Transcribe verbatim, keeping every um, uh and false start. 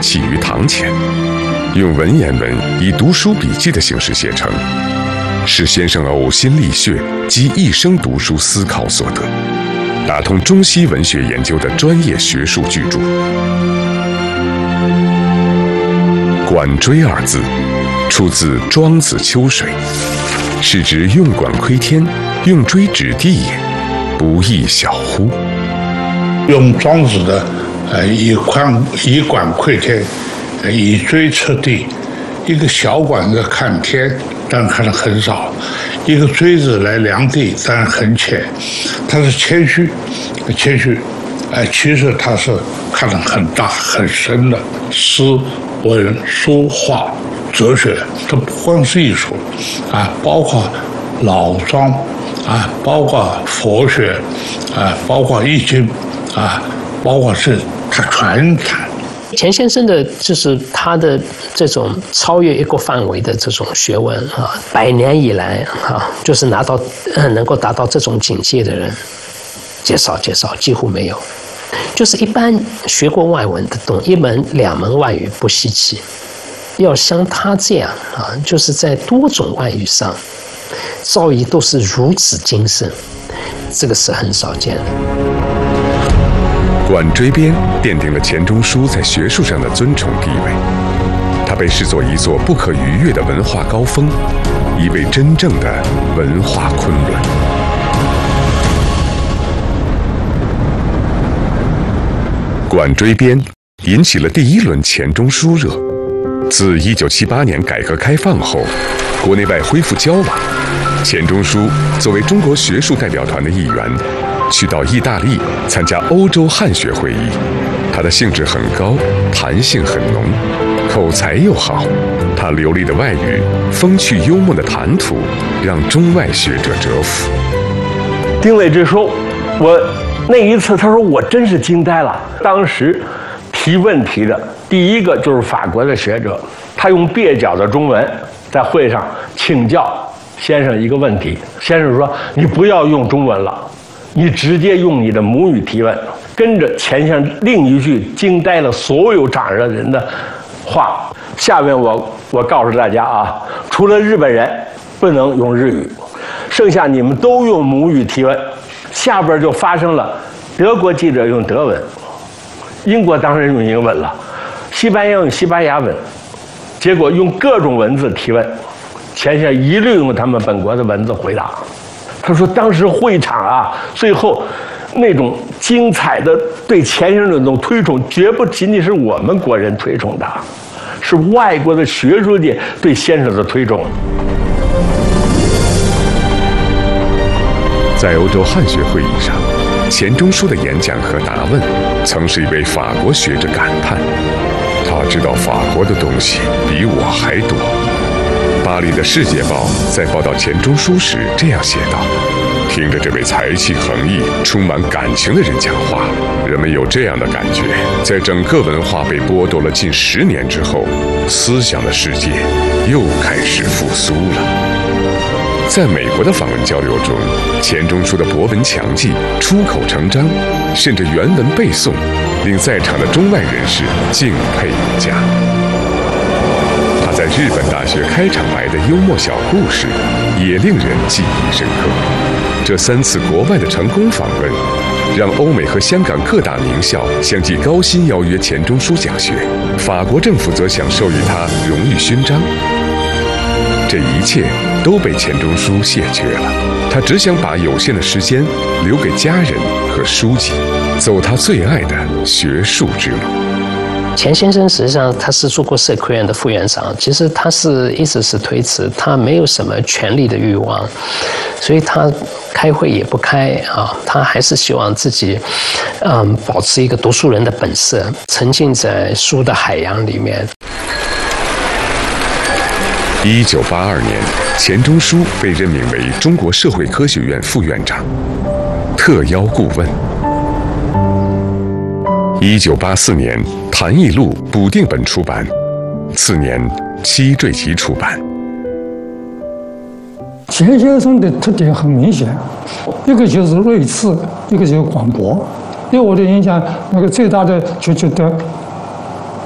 起于堂前，用文言文以读书笔记的形式写成，是先生呕心沥血及一生读书思考所得，打通中西文学研究的专业学术巨著。管锥二字出自《庄子·秋水》，是指用管窥天，用锥指地也，不亦小乎？ 用庄子的呃以管以管窥天，呃以锥测地，一个小管子看天，当然看得很少；一个锥子来量地，当然很浅。他是谦虚，谦虚，哎、呃，其实他是看得很大很深的。诗、文、书画、哲学，这不光是艺术，啊，包括老庄，啊，包括佛学，啊，包括易经。啊，包括是他传谈。 钱先生的就是他的这种超越一个范围的这种学问啊，百年以来啊，就是拿到能够达到这种境界的人，极少极少，几乎没有。就是一般学过外文的，懂一门两门外语不稀奇，要像他这样啊，就是在多种外语上造诣都是如此精深，这个是很少见的。 管锥编奠定了钱钟书在学术上的尊崇地位，他被视作一座不可逾越的文化高峰，一位真正的文化昆仑。管锥编引起了第一轮钱钟书热。自一九七八年改革开放后，国内外恢复交往，钱钟书作为中国学术代表团的一员，去到意大利参加欧洲汉学会议，他的兴致很高，谈性很浓，口才又好。他流利的外语、风趣幽默的谈吐，让中外学者折服。 丁伟之说：“我那一次，他说我真是惊呆了。当时提问题的第一个就是法国的学者，他用蹩脚的中文在会上请教先生一个问题。先生说：‘你不要用中文了。’你直接用你的母语提问，跟着钱先生另一句惊呆了所有场上人的话。下面我我告诉大家啊，除了日本人不能用日语，剩下你们都用母语提问。下边就发生了，德国记者用德文，英国当然用英文了，西班牙用西班牙文，结果用各种文字提问，钱先生一律用他们本国的文字回答。他说：“当时会场啊，最后那种精彩的对钱先生的那种推崇，绝不仅仅是我们国人推崇他，是外国的学术界对先生的推崇。” 在欧洲汉学会议上，钱钟书的演讲和答问，曾使一位法国学者感叹：“他知道法国的东西比我还多。”巴黎的《世界报》在报道钱钟书时这样写道：“听着这位才气横溢、充满感情的人讲话，人们有这样的感觉，在整个文化被剥夺了近十年之后，思想的世界又开始复苏了。”在美国的访问交流中，钱钟书的博闻强记、出口成章，甚至原文背诵，令在场的中外人士敬佩有加。在日本大学开场白的幽默小故事，也令人记忆深刻。这三次国外的成功访问，让欧美和香港各大名校相继高薪邀约钱钟书讲学，法国政府则想授予他荣誉勋章。这一切都被钱钟书谢绝了，他只想把有限的时间留给家人和书籍，走他最爱的学术之路。 钱先生实际上他是中国社科院的副院长，其实他是一直是推辞，他没有什么权力的欲望，所以他开会也不开啊，他还是希望自己嗯保持一个读书人的本色，沉浸在书的海洋里面。 一九八二年，钱钟书被任命为中国社会科学院副院长，特邀顾问。一九八四年，《谈艺录》补订本出版，次年《七坠集》出版。 钱先生的特点很明显，一个就是睿智，一个就是广博。对我的影响，那个最大的就觉得